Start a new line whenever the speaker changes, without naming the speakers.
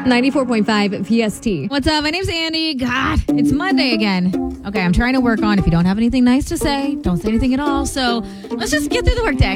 94.5 PST.
What's up? My name's Andy. God, it's Monday again. Okay, I'm trying to work on if you don't have anything nice to say, don't say anything at all. So let's just get through the workday.